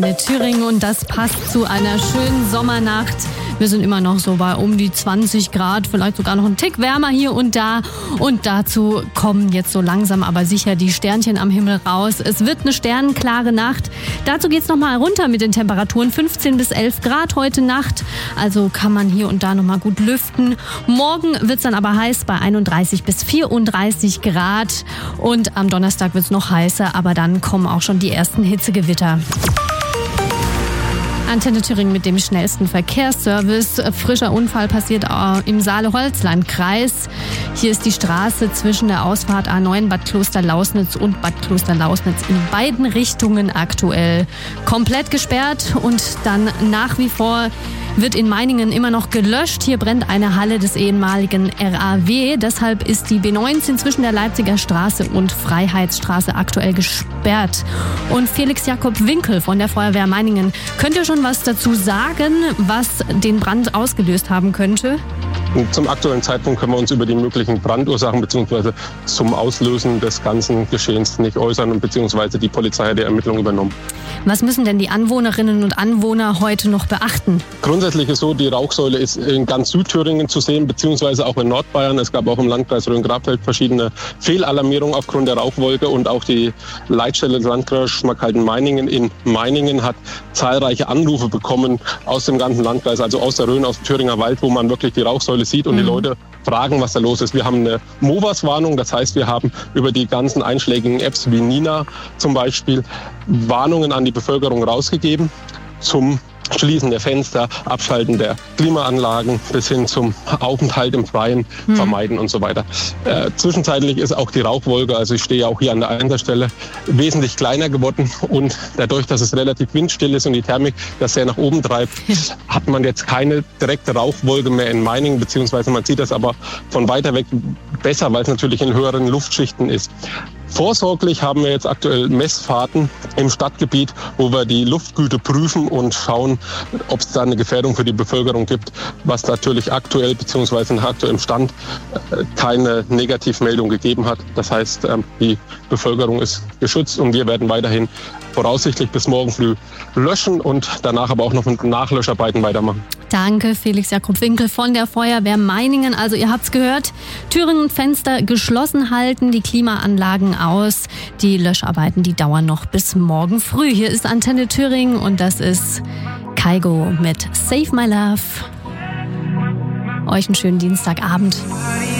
Mit Thüringen und das passt zu einer schönen Sommernacht. Wir sind immer noch so bei um die 20 Grad, vielleicht sogar noch ein Tick wärmer hier und da. Und dazu kommen jetzt so langsam aber sicher die Sternchen am Himmel raus. Es wird eine sternenklare Nacht. Dazu geht's nochmal runter mit den Temperaturen. 15 bis 11 Grad heute Nacht. Also kann man hier und da nochmal gut lüften. Morgen wird's dann aber heiß bei 31 bis 34 Grad. Und am Donnerstag wird's noch heißer, aber dann kommen auch schon die ersten Hitzegewitter. Antenne Thüringen mit dem schnellsten Verkehrsservice. Frischer Unfall passiert im Saale-Holzland-Kreis. Hier ist die Straße zwischen der Ausfahrt A9 Bad Klosterlausnitz und Bad Klosterlausnitz in beiden Richtungen aktuell komplett gesperrt. Und dann nach wie vor wird in Meiningen immer noch gelöscht. Hier brennt eine Halle des ehemaligen RAW. Deshalb ist die B19 zwischen der Leipziger Straße und Freiheitsstraße aktuell gesperrt. Und Felix Jakob Winkel von der Feuerwehr Meiningen, könnt ihr schon was dazu sagen, was den Brand ausgelöst haben könnte? Zum aktuellen Zeitpunkt können wir uns über die möglichen Brandursachen bzw. zum Auslösen des ganzen Geschehens nicht äußern und bzw. die Polizei hat die Ermittlungen übernommen. Was müssen denn die Anwohnerinnen und Anwohner heute noch beachten? Grundsätzlich ist so, die Rauchsäule ist in ganz Südthüringen zu sehen, beziehungsweise auch in Nordbayern. Es gab auch im Landkreis Rhön-Grabfeld verschiedene Fehlalarmierungen aufgrund der Rauchwolke und auch die Leitstelle des Landkreises Schmalkalden-Meiningen in Meiningen hat zahlreiche Anrufe bekommen aus dem ganzen Landkreis, also aus der Rhön, aus dem Thüringer Wald, wo man wirklich die Rauchsäule sieht und die Leute fragen, was da los ist. Wir haben eine MOVAS-Warnung, das heißt, wir haben über die ganzen einschlägigen Apps wie Nina zum Beispiel Warnungen an die Bevölkerung rausgegeben zum Schließen der Fenster, Abschalten der Klimaanlagen bis hin zum Aufenthalt im Freien vermeiden und so weiter. Zwischenzeitlich ist auch die Rauchwolke, also ich stehe auch hier an der Einsatzstelle, wesentlich kleiner geworden und dadurch, dass es relativ windstill ist und die Thermik das sehr nach oben treibt, hat man jetzt keine direkte Rauchwolke mehr in Meiningen, beziehungsweise man sieht das aber von weiter weg besser, weil es natürlich in höheren Luftschichten ist. Vorsorglich haben wir jetzt aktuell Messfahrten im Stadtgebiet, wo wir die Luftgüte prüfen und schauen, ob es da eine Gefährdung für die Bevölkerung gibt, was natürlich aktuell bzw. nach aktuellem Stand keine Negativmeldung gegeben hat. Das heißt, die Bevölkerung ist geschützt und wir werden weiterhin voraussichtlich bis morgen früh löschen und danach aber auch noch mit Nachlöscharbeiten weitermachen. Danke, Felix Jakob Winkel von der Feuerwehr Meiningen. Also ihr habt's gehört, Thüringen Fenster geschlossen halten, die Klimaanlagen aus. Die Löscharbeiten, die dauern noch bis morgen früh. Hier ist Antenne Thüringen und das ist Kygo mit Save My Love. Euch einen schönen Dienstagabend.